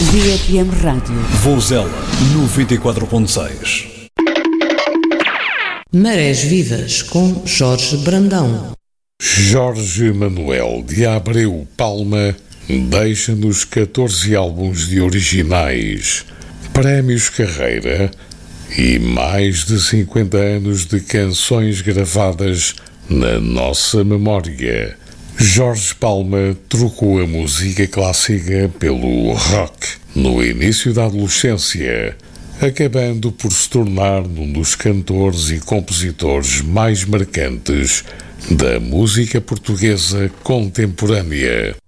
VFM Rádio. Vouzela 94.6. Marés Vivas com Jorge Brandão. Jorge Manuel de Abreu Palma deixa-nos 14 álbuns de originais, prémios Carreira e mais de 50 anos de canções gravadas na nossa memória. Jorge Palma trocou a música clássica pelo rock no início da adolescência, acabando por se tornar um dos cantores e compositores mais marcantes da música portuguesa contemporânea.